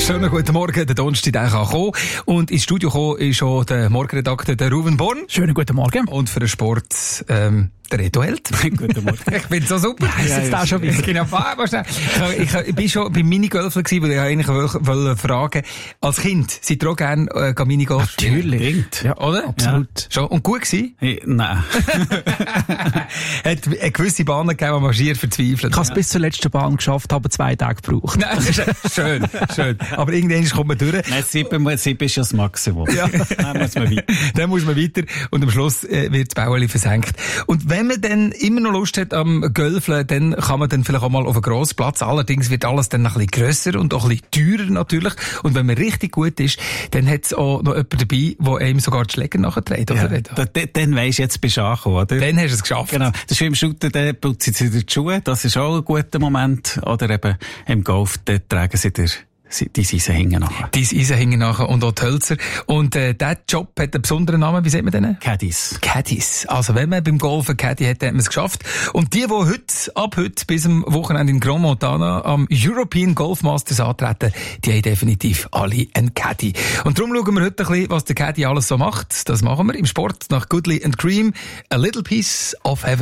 Schönen guten Morgen, der Donnerstag kann kommen. Und ins Studio gekommen ist schon der Morgenredakteur, der Ruven Born. Schönen guten Morgen. Und für den Sport, der Reto Held. Guten Morgen. Ich bin so super. Ja, jetzt auch schon wieder. Genau, ich bin schon beim Minigolfen gewesen, weil ich eigentlich wollte fragen, als Kind, seid ihr auch gerne Minigolf spielen? Natürlich. Ja, oder? Absolut. Ja. Schon. Und gut gewesen? Nein. Hat eine gewisse Bahn gegeben, die man schier verzweifelt. Ich habe es bis zur letzten Bahn geschafft, habe 2 Tage gebraucht. Nein, schön. Aber irgendwann kommt man durch. Nein, 7 ist ja das Maximum. Ja. Dann muss man weiter. Und am Schluss wird das Bäuerli versenkt. Und wenn man dann immer noch Lust hat am Golfen, dann kann man dann vielleicht auch mal auf einen grossen Platz. Allerdings wird alles dann noch ein bisschen grösser und auch ein bisschen teurer natürlich. Und wenn man richtig gut ist, dann hat es auch noch jemanden dabei, der einem sogar die Schläger nachträgt. Ja, dann weisst du, jetzt bist du angekommen, oder? Dann hast du es geschafft. Genau. Das ist wie im Shooter, dann putzen sie dir die Schuhe. Das ist auch ein guter Moment. Oder eben im Golf, dann tragen sie dir die Eisen hinten nachher. Die Eisen hinten nachher und auch die Hölzer. Und dieser Job hat einen besonderen Namen. Wie sagt man den? Caddies. Caddies. Also wenn man beim Golfen Caddy hat, dann hat man es geschafft. Und die ab heute bis am Wochenende in Grand Montana am European Golf Masters antreten, die haben definitiv alle einen Caddy. Und darum schauen wir heute ein bisschen, was der Caddy alles so macht. Das machen wir im Sport nach Goodly and Cream. A Little Piece of Heaven.